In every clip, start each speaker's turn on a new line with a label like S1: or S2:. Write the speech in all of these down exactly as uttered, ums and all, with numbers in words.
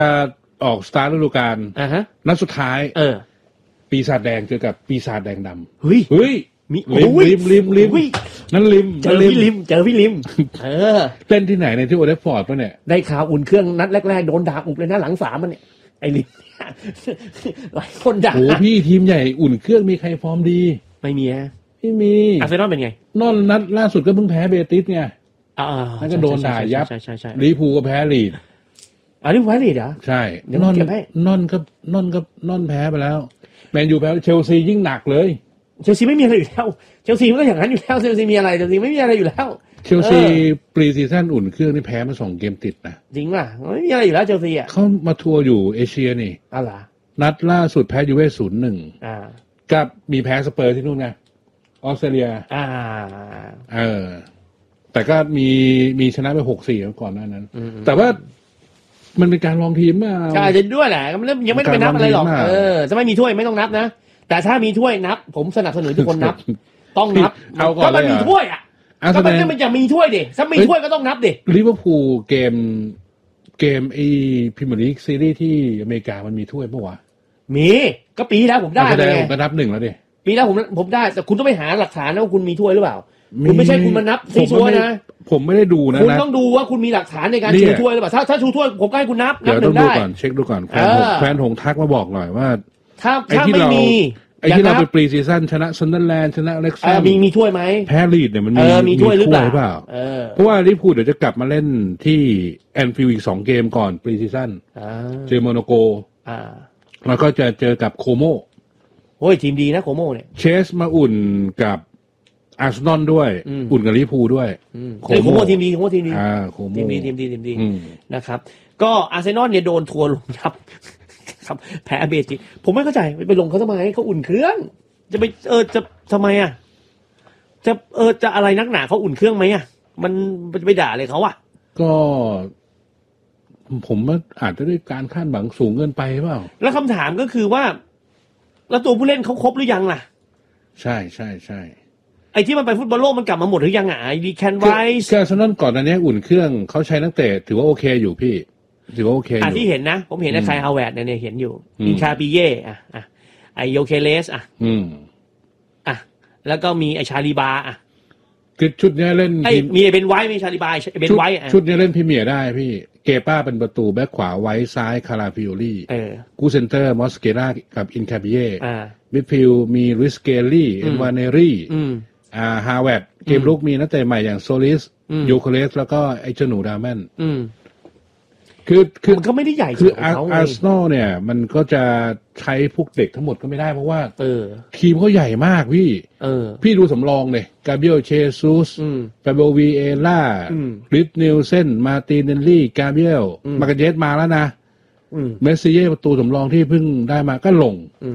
S1: ออกสตาร์ทฤดูกาลอ่าฮะนัดสุดท้ายเออปีศาจแดงเจอกับปีศาจแดงดำเฮ้ยเฮ้ยมีริมริมริมริมนั่นริม
S2: เจอพี่ริมเจอพี่ริมเออ
S1: เล่นที่ไหนในที่โอเดฟฟอร์ดป่ะเนี่ย
S2: ได้ข่าวอุ่นเครื่องนัดแรกๆโดนด่าอุบเลยนะหลังสามมันเนี่ยไอ้ริมหลายคนด่า
S1: โอ้พี่ทีมใหญ่อุ่นเครื่องมีใครฟอร์มดี
S2: ไม่มีฮะ
S1: ไม่มี
S2: อาร์เซนอลเป็นไง
S1: นอนนัดล่าสุดก็เพิ่งแพ้เบติสไง
S2: อ่า
S1: แล้วก็โดนด่ายับลิเวอร์พูลก็แพ้ลีด
S2: อ่าลิเวอร์พูลแพ้ลีดเหรอ
S1: ใช่นอนนอนก็นอนก็นอนแพ้ไปแล้วแมนยูแพ้เชลซียิ่งหนักเลย
S2: เชลซีไม่มีอะไรอยู่แล้วเชลซีมันก็อย่างนั้นอยู่แล้วเชลซีมีอะไรเชลซีไม่มีอะไรอยู่แล้ว
S1: เชลซีปรีซีซั่นอุ่นเครื่องนี่แพ้มาสองเกมติดนะ
S2: จริงป่ะไม่มีอะไรอยู่แล้วเชลซีอ่ะ
S1: เขามาทัวร์อยู่เอเชียนี่
S2: อะไร
S1: นัดล่าสุดแพ้ยูเว่ศูนย์หนึ่งกับมีแพ้สเปอร์ที่นู่นไงออสเตรเลีย
S2: อ่า
S1: เออแต่ก็มีมีชนะไปหกสี่ก่อนหน้านั้นแต่ว่ามันเป็นการลองทีมอ่ะ
S2: ใช่จะด้วยแหละมันยังไม่ได้ไปนับอะไรหรอกเออจะไม่มีถ้วยไม่ต้องนับนะแต่ถ้ามีถ้วยนับผมสนับสนุนทุกคนนับต้องนับก็มันมีถ้วยอ่ะก็มันมันจะมีถ้วยดิถ้ามีถ้วยก็ต้องนับดิ
S1: ลิเวอร์พูลเกมเกมไอพรีเมียร์ลีกซีรีส์ที่อเมริกามันมีถ้วยปะวะ
S2: มีก็ปีแล้วผมได้
S1: เลยผมก็นับหนึ่งแล้วดิ
S2: ปีแล้วผมผมได้แต่คุณต้องไปหาหลักฐานนะว่าคุณมีถ้วยหรือเปล่าคุณไม่ใช่คุณมานับซีซัวนะ
S1: ผมไม่ได้ดูนะ
S2: คุณต้องดูว่าคุณมีหลักฐานในการชูถ้วยหรือเปล่าถ้าถ้าชูถ้วยผมก็ให้คุณนับนับหนึ่งได้
S1: เดี๋ยวต้องดูก่อนเช็คดูก่อนแฟนผมแฟนผมทักมาบอกหน่อยว่า
S2: ถ้าถ้าไม่มี
S1: ไอ้ที่เราไปปรีซีซั่นชนะซันเดอร์แลนด์ชนะเล็กซัน
S2: มีมีถ้วยไหม
S1: แพ้ลีดเนี่ยมัน
S2: มีถ้วยหรือเปล่า
S1: เพราะว่าลิเวอร์พูลเดี๋ยวจะกลับมาเล่นที่แอนฟิลด์อีกสองเกมก่อนปรีซีซั่นเจอโมนาโกแล้วก็จะเจอกับโคโม
S2: โอ้ยทีมดีนะโคโมเนี่ย
S1: เชสมาอุ่นกับอาร์เซนอลด้วยอุ่นกับลิเวอร์พูลด้วย
S2: โคโมทีมดีโคโมทีมดีทีมดีทีมดีทีมดีนะครับก็อาร์เซนอลเนี่ยโดนทัวร์ลงยับครับแพ้เบติผมไม่เข้าใจไปลงเขาทำไมเขาอุ่นเครื่องจะไปเออจะทำไมอ่ะจะเออจะอะไรนักหนาเขาอุ่นเครื่องไหมอ่ะมันจะไปด่าอะไรเขาอ่ะ
S1: ก็ผมว่าอาจจะด้วยการคาดหวังสูงเกินไปเปล่า
S2: แล้วคำถามก็คือว่าแล้วตัวผู้เล่นเขาครบหรือยังล่ะ
S1: ใช่ใช่ใช่
S2: ไอ้ที่มันไปฟุตบอลโลกมันกลับมาหมดหรือยังอ่ะไอ้ดีแคนไวส์
S1: คืออาร์เซนอลก่อนอันนี้อุ่นเครื่องเขาใช้นักเตะถือว่าโอเคอยู่พี่ถือว่าโอเคอยู่
S2: อ่ะที่เห็นนะผมเห็นนะไคลฮาวเวิร์ดเนี่ยเห็นอยู่อินคาปิเย่อ่ะอ่ะไอโยเคเลสอ่ะ
S1: อืม
S2: อ่ะแล้วก็มีไอชาลีบาอ่ะ
S1: คือชุดนี้เล่น
S2: ไอมีเป็นไว้มีชาลีบาเป็นไว้
S1: ชุดนี้เล่นพรีเมียร์ได้พี่เกป้าเป็นประตูแบ็คขวาไว้ซ้ายคาราฟิโอลี่กูเซนเตอร์มอสเกรากับอินคาปิเย่มิดฟิลด์มีลุยส์เกลลี่เอ็นวานเนรี่อ่าฮาวเวิร์ดเกมลุกมีนักเตะใหม่อย่างโซลิสโยเคเลสแล้วก็ไอเจนูดาแมนคือคือ
S2: มันก็ไม่ได้ใหญ่
S1: คืออาร์เซนอลเนี่ยมันก็จะใช้พวกเด็กทั้งหมดก็ไม่ได้เพราะว่า
S2: เออ
S1: ทีมเขาใหญ่มากพี่
S2: เออ
S1: พี่ดูสำรองเลยกาเบรียลเชซุสฟาโบวีเอล่าริชนิลเซนมาร์ตินเนลลี่กาเบรียลมาร์กาเยสมาแล้วนะเมสซี่เย่ประตูสำรองที่เพิ่งได้มาก็ลง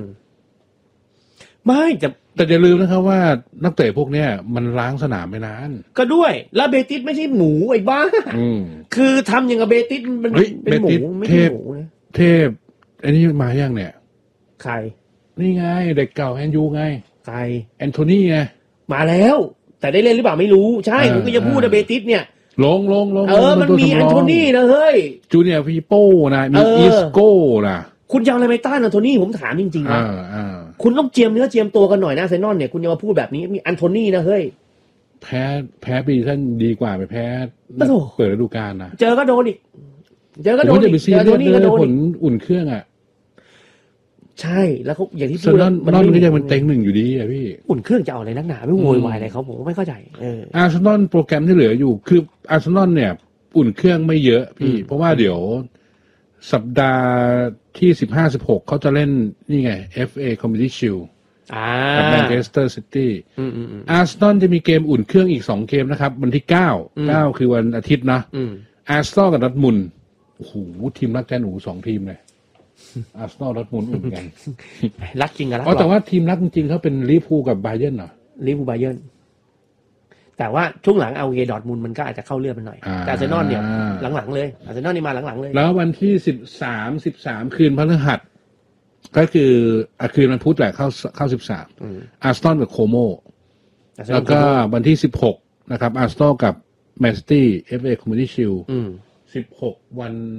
S2: ไม่จะ
S1: แต่อย่าลืมนะครับว่านักเตะพวกเนี้ยมันล้างสนามไม่นาน
S2: ก็ด้วยแล้วเบติสไม่ใช่หมูไอ้บ้าคือทำอย่างกับเบติสมันเป็นหมูไม่ใช่หมูนะ
S1: เทพอันนี้มาอย่างเนี่ย
S2: ใคร
S1: นี่ไงเด็กเก่าแอนยูไง
S2: ใคร
S1: แอนโทนีไง
S2: มาแล้วแต่ได้เล่นหรือเปล่าไม่รู้ใช่ผมก็จะพูดนะเบติสเนี่ย
S1: ลงลงลง
S2: เออมันมีแอนโทนีนะเฮ้ย
S1: จูเนียร์ฟีโป้นะมีอีสโก้นะ
S2: คุณยังอะไรไม่ต้านแอนโทนีผมถามจริงๆนะคุณต้องเจียมเนื้อเจียมตัวกันหน่อยนะเซนอนเนี่ยคุณจะมาพูดแบบนี้มีแอนโทนีนะเฮ้ย
S1: แพ้แพ้ปีท่านดีกว่าไปแพ้เปิดฤดูกาลนะ
S2: เจอก็โดนอีกเจอก็โดนอีกเจอโทนี่ก็โดน
S1: ผลอุ่นเครื่องอ่ะ
S2: ใช่แล้วเขาอย่างที่พูด
S1: มันนอนก็ยังเป็นเต็งหนึ่งอยู่ดีอ่ะพี่
S2: อุ่นเครื่องจะเอาอะไรนักหนาไม่โวยวายอะไรเขาผมไม่เข้าใจเออ
S1: อาร์เซนอลโปรแกรมที่เหลืออยู่คืออาร์เซนอลเนี่ยอุ่นเครื่องไม่เยอะพี่เพราะว่าเดี๋ยวสัปดาห์ที่สิบห้า สิบหกเขาจะเล่นนี่ไง เอฟ เอ Community Shield กับแมนเชสเตอร์ซิตี้อาร์เซนอลจะมีเกมอุ่นเครื่องอีกสองเกมนะครับวันที่เก้า เก้าคือวันอาทิตย์นะอาร์เซนอลกับดอร์ทมุนด์โอ้โหทีมรักแกนหนูสองทีมเลยอาร์เซนอลดอร์ทมุนด์อุ่นกัน
S2: รักจริงกันรัก
S1: อ๋อแต่ว่าทีมรักจริงๆเขาเป็นลิเวอร์พูลกับบาเยิร์นเหรอ
S2: ลิเวอร์พูลบาเยิร์นแต่ว่าช่วงหลังเอาเกดอร์ทมุนด์มันก็อาจจะเข้าเลือดมันหน่อยแต่อาร์เซนอลเนี่ยหลังๆเลยอาร์เซนอลนี่มาหลังๆเลย
S1: แล้ววันที่สิบสาม สิบสามคืนพฤหัสก็คืออาคืนวันพุธแหละเข้าเข้าสิบสามอาร์เซนอลกับโคโมแล้วก็วันที่สิบหกนะครับอาร์เซนอลกับแมนซิตี้ เอฟ เอ Community Shield สิบหกวัน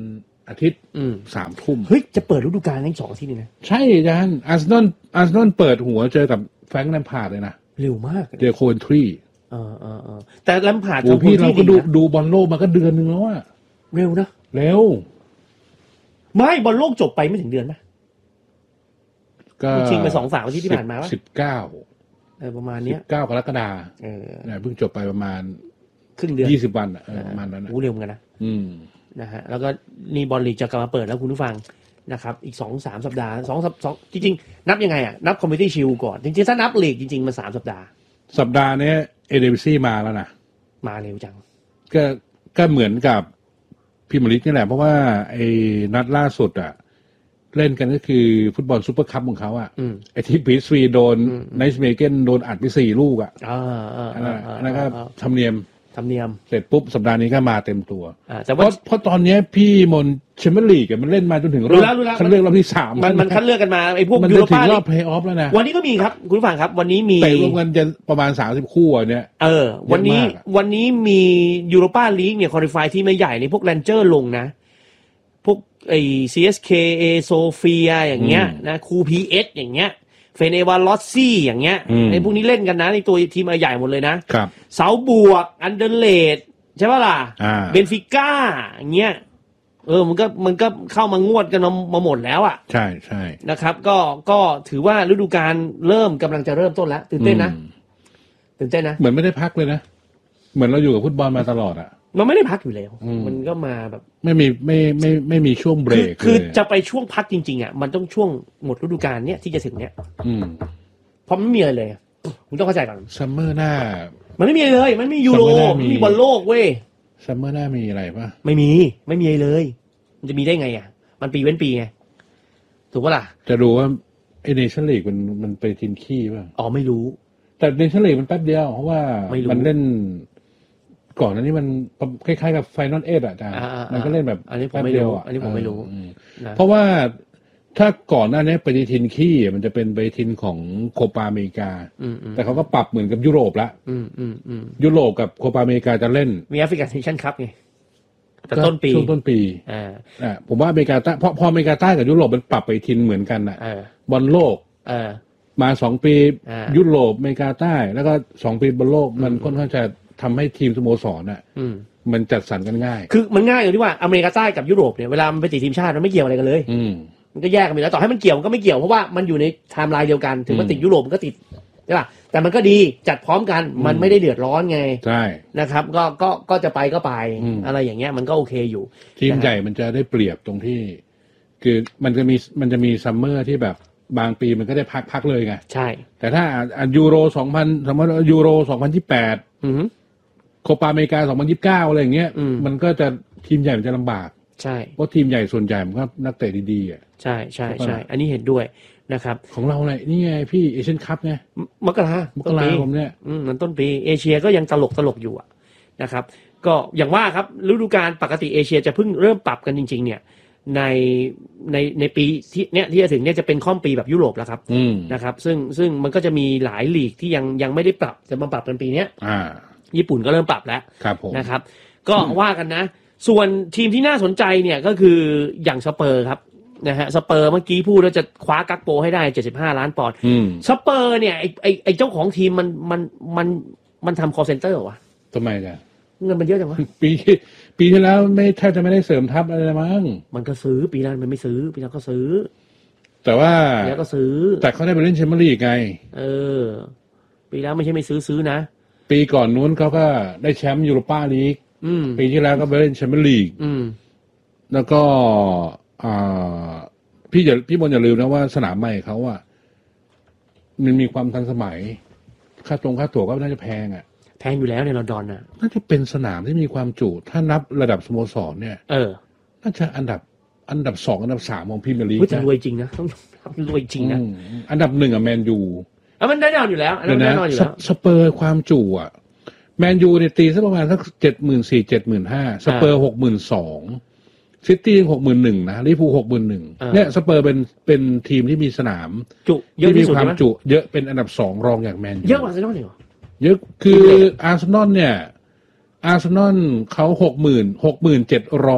S1: อาทิตย์สามทุ่ม
S2: เฮ้ยจะเปิดฤดูกาลทั้งสองอาทิตย์นี่นะ
S1: ใช่อาจารย์อาร์เซนอลอาร์เซนอลเปิดหัวเจอกับแฟรงค์แลมพาร์ดเลยนะ
S2: เร็วมาก
S1: เจอโคเวนทรี
S2: เออเออเออแต่แลมพาร์ด
S1: พี่เราก็ดูดูบอลโลกมาก็เดือนนึงแล้วอะ
S2: เร็วนะ
S1: เร็ว
S2: ไม่บอลโลกจบไปไม่ถึงเดือนไหมก็ชิงไปสองสามอาทิตย์ที่ผ่านมา
S1: ว่าสิบเก้า
S2: เออประมาณนี้
S1: เก้ากรกฎาคมเออเพิ่งจบไปประมาณ
S2: ครึ่งเดือน
S1: ยี่สิบวันอ่ะประมาณนั้นนะ
S2: โอ้เร็วเหมือนกันนะ
S1: อืม
S2: นะฮะแล้วก็นี่บอลลีกจะกลับมาเปิดแล้วคุณผู้ฟังนะครับอีกสองสามสัปดาห์สองสองจริงๆนับยังไงอ่ะนับคอมมิชชั่นชิลก่อนจริงๆถ้านับลีกจริงๆมันสามสัปดาห์
S1: สัปดาห์นี้เอเดวิซี่มาแล้วนะ
S2: มาเร็วจัง
S1: ก็ก็เหมือนกับพรีเมียร์ลีกนี่แหละเพราะว่าไอ้นัดล่าสุดอ่ะเล่นกันก็คือฟุตบอลซุปเปอร์คัพของเขาอ่ะไอ้ที่พีชวีโดนไนท์เมเกนโดนอัดไปสี่ลูกอ่ะอันนั้นก็ทำเนียม
S2: ทำเนียม
S1: เสร็จปุ๊บสัปดาห์นี้ก็มาเต็มตัวเพราะเพราะตอนนี้พี่มนแชมเปี้ยนลีกมันเล่นมาจนถึงรอบคัดเลือกรอบที่สาม
S2: มันมันคัดเลือกกันมาไอ้พวก
S1: ยูโรป้ารอบเพลย์ออฟแล้วนะ
S2: วันนี้ก็มีครับคุณผู้ฟังครับวันนี้มี
S1: เตะรวมกันจะประมาณสามสิบคู่อ่ะเนี่ย
S2: เออวันนี้วันนี้มียูโรป้าลีกเนี่ยควอลิฟายที่ไม่ใหญ่ในพวกแรนเจอร์ลงนะพวกไอ้ ซี เอส เค เอ โซเฟียอย่างเงี้ยนะคู พี เอส อย่างเงี้ยเฟเนวาลอสซี่อย่างเงี้ยไอ้พวกนี้เล่นกันนะในตัวทีมใหญ่หมดเลยนะครับเสาบวกอันเดอร์เลดใช่ป่ะล่ะเบนฟิก้าอย่างเงี้ยเออมันก็มันก็เข้ามางวดกันมาหมดแล้วอ่ะ
S1: ใช่ใช่
S2: นะครับก็ก็ถือว่าฤดูกาลเริ่มกำลังจะเริ่มต้นแล้วตื่นเต้นนะตื่นเต้นนะ
S1: เหมือนไม่ได้พักเลยนะเหมือนเราอยู่กับฟุตบอลมาตลอดอ่ะ
S2: มันไม่ได้พักอยู่แล้วมันก็มาแบบ
S1: ไม่มีไม่ไม่ไม่มีช่วงเบรก
S2: คือจะไปช่วงพักจริงๆอ่ะมันต้องช่วงหมดฤดูกาลเนี้ยที่จะถึงเนี้ยเพราะไม่มีอะไรเลยคุณต้องเข้าใจก่อน
S1: ซัมเมอร์หน้า
S2: มันไม่มีเลยมันไม่ยูโรไม่มีบอลโลกเว้ย
S1: ซัมเมอร์หน้ามีอะไรป่ะ
S2: ไม่มีไม่มีอะไรเลยมันจะมีได้ไงอ่ะมันปีเว้นปีไงถูกป่ะล่ะ
S1: จะดูว่าไอ้เนชั่นลีกมันมันไปทีมขี้ป่ะ
S2: อ๋อไม่รู้
S1: แต่เนชั่นลีกมันแป๊บเดียวเพราะว่ามันเล่นก่อนอันนี้มันคล้ายๆกับไฟนอลเอทอ่ะอาจารย์มันก็เล่นแบบ
S2: อันนี้ผมไม่รู้อันนี้ผมไม่รู้
S1: เพราะว่าถ้าก่อนหน้านี้ปฏิทินขี้มันจะเป็นปฏิทินของโคปาอเมริกาแต่เขาก็ปรับเหมือนกับยุโรปละยุโรปกับโคปาอเมริกาจะเล่น
S2: มีแอฟริกันเนชั่นคัพไงแต่ต้นปี
S1: ช่วงต้นปีอ่าอ่าผมว่าอเมริกาใต้เพราะพออเมริกาใต้กับยุโรปมันปรับปฏิทินเหมือนกันอ่ะบอลโลกมาสองปียุโรปอเมริกาใต้แล้วก็สองปีบอลโลกมันค่อนข้างจะทำให้ทีมสโมสรอ่ะมันจัดสรรกันง่าย
S2: คือมันง่ายอย่างที่ว่าอเมริกาใต้กับยุโรปเนี่ยเวลามันไปติดทีมชาติมันไม่เกี่ยวอะไรกันเลยมันก็แยกกันไปแล้วต่อให้มันเกี่ยวมันก็ไม่เกี่ยวเพราะว่ามันอยู่ในไทม์ไลน์เดียวกันถึงมันติดยุโรปมันก็ติดใช่ป่ะแต่มันก็ดีจัดพร้อมกันมันไม่ได้เดือดร้อนไง
S1: ใช่
S2: นะครับก็ก็ก็จะไปก็ไปอะไรอย่างเงี้ยมันก็โอเคอยู่
S1: ทีมใหญ่มันจะได้เปรียบตรงที่คือมันจะมีมันจะมีซัมเมอร์ที่แบบบางปีมันก็ได้พักพักเลยไง
S2: ใช่
S1: แต่ถ้ายูโรสองพันสมมติยูโรสองพันยี่สิบแปดโคปาอเมริกาสองพันยี่สิบเก้าอะไรอย่างเงี้ยมันก็จะทีมใหญ่มันจะลำบาก
S2: ใช่
S1: เพราะทีมใหญ่ส่วนใหญ่มันก็นักเตะดีๆอ่ะ
S2: ใช่ใช่ใช่อันนี้เห็นด้วยนะครับ
S1: ของเราเลยนี่ไงพี่เอเชียนคัพไง
S2: มกราม
S1: กราผมเนี่ย
S2: อืมมันต้นปีเอเชียก็ยังตลกตลกอยู่อ่ะนะครับก็อย่างว่าครับฤดูกาลปกติเอเชียจะเพิ่งเริ่มปรับกันจริงๆเนี่ยในในในปีที่เนี้ยที่จะถึงเนี่ยจะเป็นค่อมปีแบบยุโรปแล้วครับนะครับซึ่งซึ่งมันก็จะมีหลายลีกที่ยังยังไม่ได้ปรับจะมาปรับกันปีเนี้ยญี่ปุ่นก็เริ่มปรับแล้วนะครับก็ว่ากันนะส่วนทีมที่น่าสนใจเนี่ยก็คืออย่างสเปอร์ครับนะฮะสเปอร์เมื่อกี้พูดแล้วจะคว้ากักโปให้ได้เจ็ดสิบห้าล้านปอนด์สเปอร์เนี่ยไอไอไอเจ้าของทีมมันมันมันมันทำ call center เหรอวะ
S1: ทำไมจ๊ะ
S2: เงินมันเยอะจังวะ
S1: ปีปีที่แล้วไม่แทบจะไม่ได้เสริมทัพอะไรมั้ง
S2: มันก็ซื้อปีนั้นมันไม่ซื้อปีนั้นก็ซื้อ
S1: แต่ว่า
S2: แล้วก็ซื้อ
S1: แต่เขาได้ไปเล่นแชมเปี้ยนลีกไง
S2: เออปีแล้วไม่ใช่ไม่ซื้อซื้อนะ
S1: ปีก่อนนู้นเขาก็ได้แชมป์ยูโรป้าลีกปีที่แล้วก็ไปเล่นแชมเปี้ยนลีกแล้วก็อ่าพี่อย่าพี่บอลอย่าลืมนะว่าสนามใหม่เขาอ่ะมันมีความทันสมัยค่าตรงค่าตั๋วก็น่าจะแพงอ่ะ
S2: แพงอยู่แล้วในลอนดอนน่ะ
S1: น่าจะเป็นสนามที่มีความจุถ้านับระดับสโมสรเนี่ย
S2: เออ
S1: น่าจะอันดับอันดับสองอันดับสามของพรีเมียร์ลีก
S2: จะรวยจริงนะต้องรวยจริงนะ
S1: อันดับหนึ่งอ่ะแมนยู
S2: อ่ะมันแน่นอนอยู่แล้วอันนั้นแน่นอนอยู่แล้ว
S1: สเปอร์ความจุอ่ะแมนยูเนี่ยตีสักประมาณสักเจ็ดหมื่นสี่เจ็ดหมื่นห้าสเปอร์หกหมื่นสองซิตี้หกหมื่นหนึ่งนะลิเวอร์พูลหกหมื่นหนึ่งเนี่ยสเปอร์เป็นเป็นทีมที่มีสนาม
S2: จุเยอะที่สุด
S1: มีความจุเยอะเป็นอันดับสองรองอย่างแมนยู
S2: เยอะกว่าอาร์เซนอลเหรอ
S1: เยอะคืออาร์เซนอลเนี่ยอาร์เซนอลเขาหกหมื่นหกหมื่นเจ็ดร้อย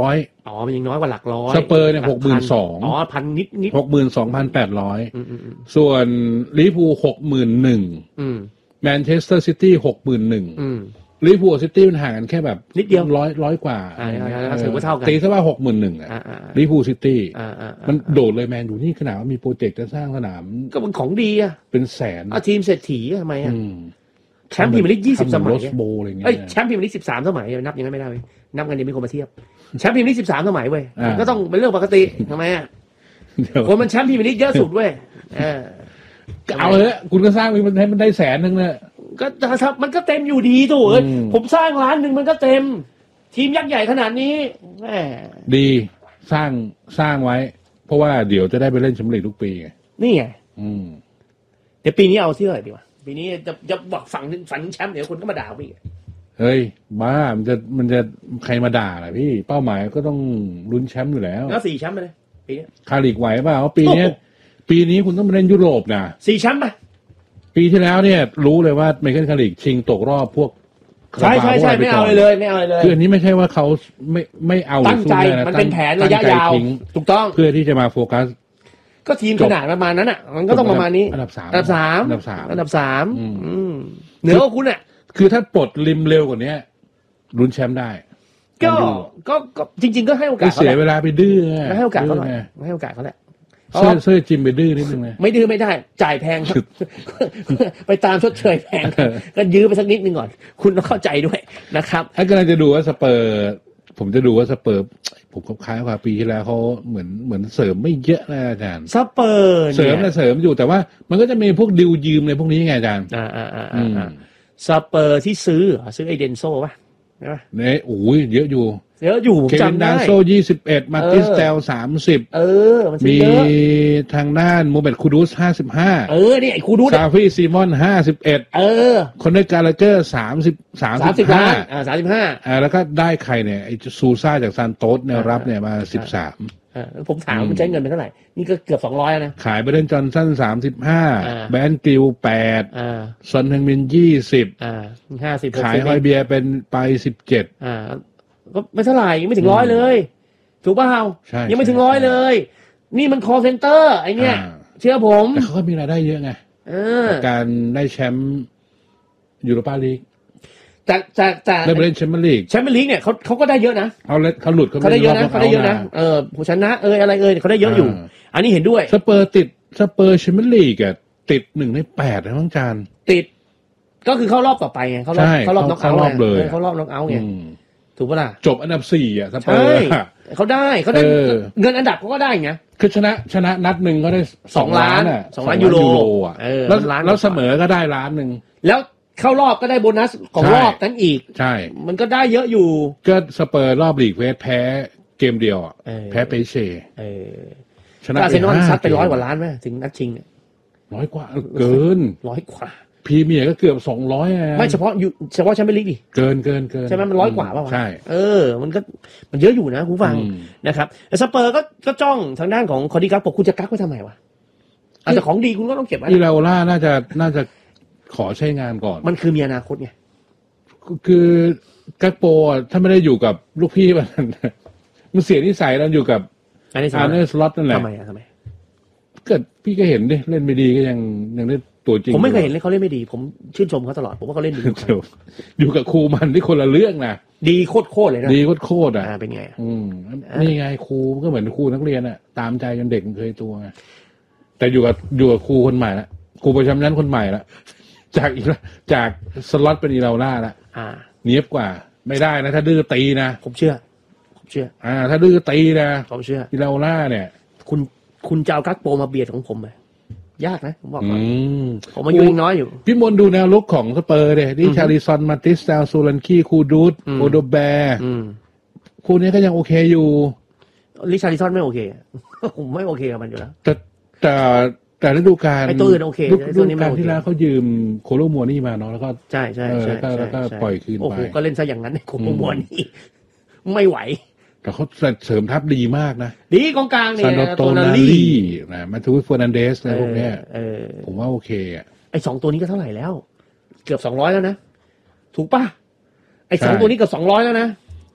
S2: อ๋อมันยังน้อยกว่าหลักร้อย
S1: สเปอร์เนี่ยหกหมื่นสอง
S2: อ๋อพันนิดนิด
S1: หกหมื่นสองพันแปดร้อยส่วนลิเวอร์พูลหกหมื่นหนึ่งแมนเชสเตอร์ซิตี้หกหมื่นหนึ่งลิเวอร์พูลซิตี้มันห่างกันแค่แบบ
S2: นิดเดียว
S1: ร้อยร้อยกว่า
S2: ถือว่าเท่ากัน
S1: ตีซะว่าหกหมื่นหนึ่งอ่ะลิเวอร์พูลซิตี้มันโดดเลยแมนอยู่นี่ขนาดว่ามีโปรเจกต์จะสร้างสนาม
S2: ก็เป็นของดีอ่ะ
S1: เป็นแสน
S2: อ่ะทีมเศรษฐีทำไมอ่ะแชมป์พรีเมียร์ลีกยี่สิบสมัย
S1: เอ้ย
S2: แชมป์พรีเมียร์ลีกสิบสามสมัยนับยังไงไม่ได้เว้ยนับกันยังไม่คนมาเทียบแชมป์พรีเมียร์ลีกสิบสามสมัยเว้ยก็ต้องเป็นเรื่องปกติทำไมอ่ะคนมันแชมป์พรีเมียร์ลีกเยอะสุดเว้ยเออ
S1: เอาเลยคุณก็สร้างมันให้มันได้แสนนึงเนี่ย
S2: ก็ครับมันก็เต็มอยู่ดีถูกเอ้ยผมสร้างล้านหนึ่งมันก็เต็มทีมยักษ์ใหญ่ขนาดนี้แหม
S1: ดีสร้างสร้างไว้เพราะว่าเดี๋ยวจะได้ไปเล่นแชมเปี้ยนลีกทุกปีไง
S2: นี่ไงเดี๋ยวปีนี้เอาที่เท่าไหร่ดีวะปีนี้จะจะบอกฝั่งฝั่งแชมป์เดี๋ยวคนก็มาด่าพี่
S1: เฮ้ยบ้ามันจะมันจะใครมาด่าล่ะพี่เป้าหมายก็ต้องลุ้นแชมป์อยู่แล้ว
S2: แล้วสี่แชมป์ไปเลยปีนี้
S1: คาริกไหวเปล่าปีนี้ปีนี้คุณต้องไปเล่นยุโรปนะ
S2: สี่แชมป์ไป
S1: ปีที่แล้วเนี่ยรู้เลยว่าไมเคิลคาริกชิงตกรอบพวก
S2: ใช่ใช่ใช่ไม่เอาเลยเลยไม่เอาเลย
S1: คืออันนี้ไม่ใช่ว่าเขาไม่ไม่เอา
S2: ตั้งใจมันเป็นแผนระยะยาวถูกต้อง
S1: เพื่อที่จะมาโฟกัส
S2: ก็ทีมขนาดประมาณนั้นอ่ะมันก็ต้องประมาณนี้
S1: อันดับสาม
S2: อันดับสาม
S1: อันดับสาม
S2: อันดับสามเหนือกว่าคุณอ่ะ
S1: คือถ้าปลดริมเร็วกว่านี้ลุ้นแชมป์ได้
S2: ก็ก็จริงๆก็ให้โอกาส
S1: เสียเวลาไปดื้อ
S2: ให้โอกาสเขาหน่อยให้โอกาสเขาแหละ
S1: เสื้อเสื้อจิมไปดื้อนิดนึงเลย
S2: ไม่ดื้อไม่ได้จ่ายแพงครับไปตามชดเชยแพงก็ยื้อไปสักนิดนึงก่อนคุณต้องเข้าใจด้วยนะครับ
S1: ถ้ากำลังจะดูว่าสเปอร์ผมจะดูว่าสเปอร์ผมก็คล้ายกว่าปีที่แล้วเขาเหมือนเหมือนเสริมไม่เยอะนะอาจารย์
S2: สเปอร์
S1: เสริมนะเสริมอยู่แต่ว่ามันก็จะมีพวกดิวยืมในพวกนี้ไงอาจารย์
S2: อ่าอ่าอ่าอ่าสเปอร์ที่ซื้อซื้อไอเดนโซ่ป่ะใช่ป่ะ
S1: เนี่ยโอ้ยเยอะอยู่
S2: เยอะอยู่ผมจำได้
S1: เควินดาโซ่ยี่สิบเอ็ดมาติสเตลสามสิบ
S2: เออ
S1: มีทางด้านโมเมดคูดูสห้าสิบห้า
S2: เออนี่ไอ้คูดูส
S1: ซาฟี่ซีมอนห้าสิบเอ็ด
S2: เออ
S1: คนได้กาลาเกอร์สามสิบสามสิบห้า
S2: อ่าสามสิบห้า
S1: อ่าแล้วก็ได้ใครเนี่ยไอ้ซูซ่าจากซานโตสเนี่ยรับเนี่ยมาสิบสาม
S2: อ่าผมถามมันใช้เงินไปเท่าไหร่นี่ก็เกือบสองร้อยนะ
S1: ขายไปเดนจอห์นสันสามสิบห้าแบนกิลแปดซอนเฮงมินยี่สิบ
S2: อ่าห้าสิบ
S1: ขายฮอยเบียเป็นไปสิบเจ็ด
S2: อ่าก็ไม่เท่าไหร่ยังไม่ถึงร้อยเลยถูกเปล่ายังไม่ถึงร้อยเลยนี่มันคอลเซ็นเตอร์ไอเนี้ยเชื่อผม
S1: แต่เขาก็มีรายได้เยอะไงการได้แชมป์ยูโรปาลีก
S2: แต่แต่แต่
S1: ได้ไปเล่นแชมเปี้ยนลีก
S2: แชมเปี้ยนลีกเนี่ยเขาเขาก็ได้เยอะนะ
S1: เขาเขาหลุด
S2: เขาได้เยอะนะเขาได้เยอะนะเออผู้ชนะเอออะไรเออเขาได้เยอะอยู่อันนี้เห็นด้วย
S1: สเปอร์ติดสเปอร์แชมเปี้ยนลีกอะติดหนึ่งในแปดนะน้องจาน
S2: ติดก็คือเข้ารอบต่อไปไงเขารอบเขารอบน็อกเอาท์เลยเขารอบน็อกเอาท์ไงถูกป่ะล่ะ
S1: จบอันดับสี่อ่ะสเปอร์
S2: เขาได้เขาได้เงินอันดับเขาก็ได้ไง
S1: คือชนะชนะนัดหนึ่งก็ได้
S2: สองล้านอ่ะสองล้านยูโร
S1: อ่ะแล้วแล้วเสมอก็ได้ล้านหนึ่ง
S2: แล้วเข้ารอบก็ได้โบนัสของรอบนั้นอีก
S1: ใช่
S2: มันก็ได้เยอะอยู่
S1: ก็สเปอร์รอบลีกเวสแพ้เกมเดียวอ่ะแพ้เปเช่
S2: ชนะอาร์เซนอลซัดไปร้อยกว่าล้านไหมถึงนัดชิง
S1: ร้อยกว่าเกิน
S2: ร้อยกว่า
S1: พรีเมียร์ก็เกือบสองร้อยอ่ะ
S2: ไม่เฉพาะอยู่เฉพาะแชมเปี้ยนลีกดิ
S1: เกินเกินเกิน
S2: ใช่ไหมมันร้อยกว่าป่ะ
S1: ใช่
S2: เออมันก็มันเยอะอยู่นะคุณฟังนะครับแต่สเปอร์ก็ก็จ้องทางด้านของคอร์ดิกักบอกคุณจะกักไว้ทำไมวะอาจจะของดีคุณก็ต้องเก็บไว้
S1: อีเลาล่าน่าจะน่าจะขอใช้งานก่อน
S2: มันคือมีอนาคตไง
S1: คือกักโปถ้าไม่ได้อยู่กับลูกพี่มันมันเสียนิสัยแล้วอยู่กับอาร์เนอร์สล็อตนั่นแหละ
S2: ทำไมอ่ะทำไม
S1: เกิดพี่ก็เห็นดิเล่นไม่ดีก็ยังยังได้ตัวจริง
S2: ผมไม่เคยเห็นเลยเขาเล่นไม่ดีผมชื่นชมเขาตลอดผมว่าเขาเล่นดี
S1: อยู่กับครูมันที่คนละเรื่องนะ
S2: ดีโคตรโคตรเลยนะ
S1: ดีโคตรโคตรอ่ะ
S2: เป็นไง
S1: อืมนี่ไงครูก็เหมือนครูนักเรียนอ่ะตามใจจนเด็กเคยตัวไงแต่อยู่กับอยู่กับครูคนใหม่ละครูประจำชั้นคนใหม่ละจากอีจากสล็อตเป็นอีเลาล่าละเนียบกว่าไม่ได้นะถ้าดื้อตีนะ
S2: ผมเชื่อผมเชื่อ
S1: อ่าถ้าดื้อตีนะ
S2: ผมเชื่อ
S1: อีเลาล่าเนี่ย
S2: คุณคุณจะเอากักโปมาเบียดของผมไหมยากนะผมบอกก่อนผมมาอยู่น้อยอยู่
S1: พี่มนดูแนวลุกของสเปอร์เนี่ยนี่ชาลิซอนมาติสแตลซูลันคีคูดูดโอโดแบร์คู่นี้ก็ยังโอเคอยู่
S2: ลิชาลิซอนไม่โอเคผมไม่โอเคกับมันอยู่แล้ว
S1: แต่แต่แต่ฤดูกาล
S2: ไอ้ตัวอื่นโอเค
S1: ฤดูกาลที่แล้วเขายืมโคโลมัวนี่มาเนาะแล้วก็
S2: ใช่ใช่ใช่
S1: แล้วก็ปล่อยคืนไป
S2: โอ้โหก็เล่นซะอย่างนั้นโคโลมัวนี่ไม่ไหว
S1: แต่เขาเสริมทัพดีมากนะ
S2: ดีกองกลางเนี่ย
S1: ซานโตนาลีนะมาทูฟเฟอร์นันเดสอะไรพวกเนี้ยผมว่าโอเคอ่ะ
S2: ไอ้สองตัวนี้ก็เท่าไหร่แล้วเกือบสองร้อยแล้วนะถูกป่ะไอ้สองตัวนี้เกือบสองร้อยแล้วนะ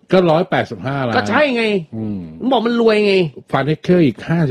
S1: ก็ร้อยแปดสิบห้าล้าน
S2: ก็ใช่ไงบอกมันรวยไง
S1: ฟานเทคเคอร์อีกห้าสิบ